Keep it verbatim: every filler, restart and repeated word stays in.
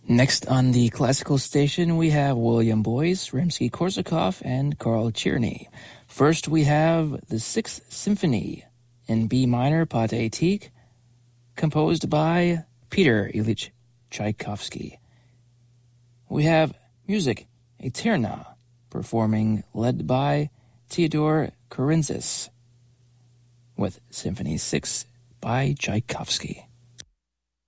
Next on the classical station, we have William Boyce, Rimsky-Korsakov, and Carl Czerny. First, we have the Sixth Symphony in B minor, Pathétique, composed by Peter Ilyich Tchaikovsky. We have Music Eterna, performing led by Theodore Karinzis, with Symphony six by Tchaikovsky.